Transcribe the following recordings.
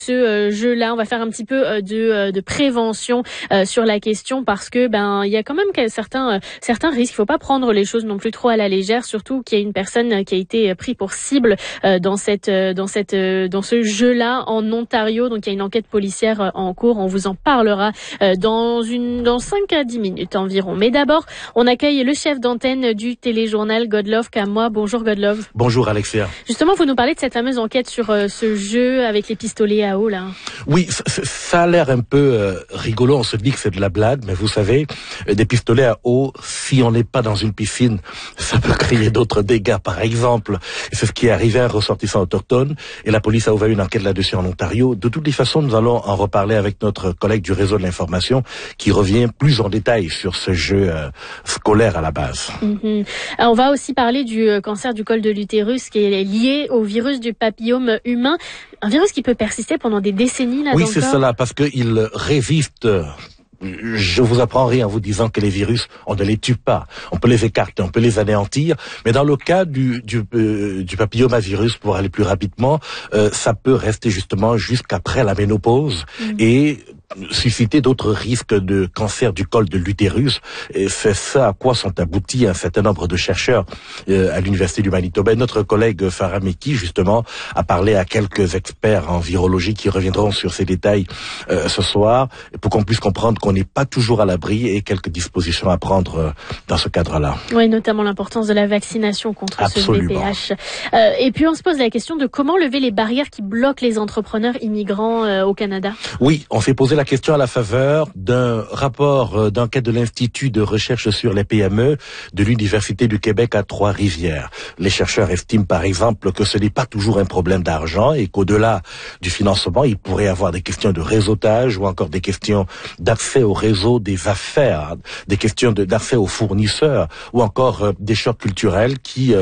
Ce jeu-là, on va faire un petit peu de prévention sur la question parce que il y a quand même certains risques. Il faut pas prendre les choses non plus trop à la légère, surtout qu'il y a une personne qui a été prise pour cible dans ce jeu-là en Ontario. Donc il y a une enquête policière en cours. On vous en parlera dans 5 à 10 minutes environ. Mais d'abord, on accueille le chef d'antenne du téléjournal Godlove Kamoa. Bonjour Godlove. Bonjour Alexia. Justement, vous nous parlez de cette fameuse enquête sur ce jeu avec les pistolets à eau là. Oui, ça a l'air un peu rigolo, on se dit que c'est de la blague, mais vous savez, des pistolets à eau, si on n'est pas dans une piscine, ça peut créer d'autres dégâts. Par exemple, c'est ce qui est arrivé à un ressortissant autochtone, et la police a ouvert une enquête là-dessus en Ontario. De toutes les façons, nous allons en reparler avec notre collègue du réseau de l'information, qui revient plus en détail sur ce jeu scolaire à la base. On va aussi parler du cancer du col de l'utérus qui est lié au virus du papillome humain. Un virus qui peut persister pendant des décennies là. Oui, c'est cela, parce qu'il résiste. Je vous apprends rien en vous disant que les virus, on ne les tue pas. On peut les écarter, on peut les anéantir. Mais dans le cas du papillomavirus, pour aller plus rapidement, ça peut rester justement jusqu'après la ménopause et susciter d'autres risques de cancer du col de l'utérus. Et c'est ça à quoi sont aboutis un certain nombre de chercheurs à l'Université du Manitoba. Et notre collègue Farah Meki, justement, a parlé à quelques experts en virologie qui reviendront sur ces détails ce soir, pour qu'on puisse comprendre qu'on n'est pas toujours à l'abri et quelques dispositions à prendre dans ce cadre-là. Oui, notamment l'importance de la vaccination contre Absolument. ce VPH. Et puis on se pose la question de comment lever les barrières qui bloquent les entrepreneurs immigrants au Canada. Oui, on s'est posé la question à la faveur d'un rapport d'enquête de l'Institut de recherche sur les PME de l'Université du Québec à Trois-Rivières. Les chercheurs estiment par exemple que ce n'est pas toujours un problème d'argent et qu'au-delà du financement, il pourrait y avoir des questions de réseautage ou encore des questions d'accès au réseau des affaires, des questions d'accès aux fournisseurs ou encore des chocs culturels qui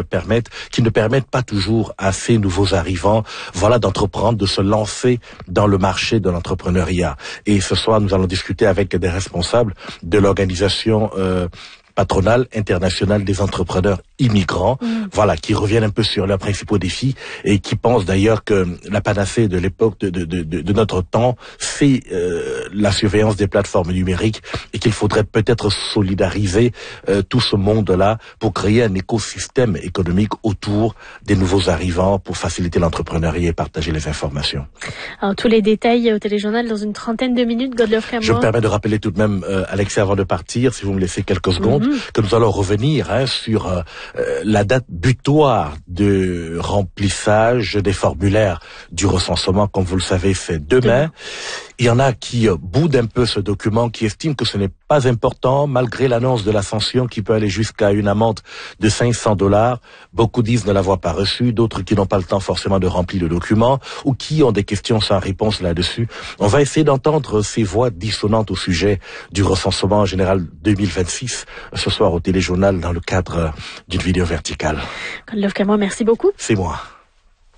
ne permettent pas toujours à ces nouveaux arrivants, d'entreprendre, de se lancer dans le marché de l'entrepreneuriat. Et ce soir, nous allons discuter avec des responsables de l'organisation patronale internationale des entrepreneurs immigrants, qui reviennent un peu sur leurs principaux défis et qui pensent d'ailleurs que la panacée de l'époque de notre temps, c'est la surveillance des plateformes numériques et qu'il faudrait peut-être solidariser tout ce monde-là pour créer un écosystème économique autour des nouveaux arrivants pour faciliter l'entrepreneuriat et partager les informations. Alors tous les détails au téléjournal dans une trentaine de minutes, Godlove Kamoa. Je me permets de rappeler tout de même, Alexia, avant de partir, si vous me laissez quelques secondes, que nous allons revenir sur la date butoir de remplissage des formulaires du recensement. Comme vous le savez, c'est demain. Il y en a qui boudent un peu ce document, qui estiment que ce n'est pas important, malgré l'annonce de la sanction qui peut aller jusqu'à une amende de $500. Beaucoup disent ne l'avoir pas reçu, d'autres qui n'ont pas le temps forcément de remplir le document, ou qui ont des questions sans réponse là-dessus. On va essayer d'entendre ces voix dissonantes au sujet du recensement général 2026 ce soir au téléjournal dans le cadre d'une vidéo verticale. Godlove Kamoa, merci beaucoup. C'est moi.